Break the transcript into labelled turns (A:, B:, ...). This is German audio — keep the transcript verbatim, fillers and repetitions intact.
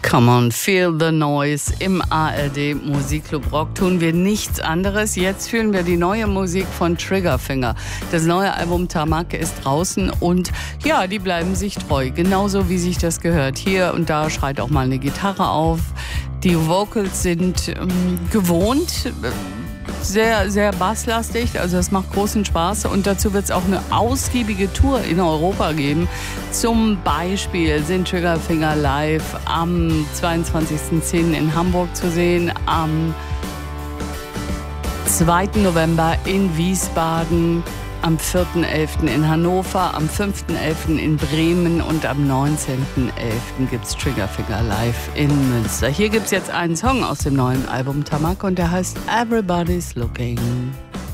A: Come on, feel the noise. Im A R D Musikclub Rock tun wir nichts anderes. Jetzt fühlen wir die neue Musik von Triggerfinger. Das neue Album Tamak ist draußen und ja, die bleiben sich treu. Genauso wie sich das gehört. Hier und da schreit auch mal eine Gitarre auf. Die Vocals sind ähm, gewohnt. Sehr, sehr basslastig, also das macht großen Spaß und dazu wird es auch eine ausgiebige Tour in Europa geben. Zum Beispiel sind Triggerfinger live am zweiundzwanzigsten zehnten in Hamburg zu sehen, am zweiten November in Wiesbaden, am vierten elften in Hannover, am fünften elften in Bremen und am neunzehnten elften gibt's Triggerfinger live in Münster. Hier gibt's jetzt einen Song aus dem neuen Album Tamak und der heißt Everybody's Looking.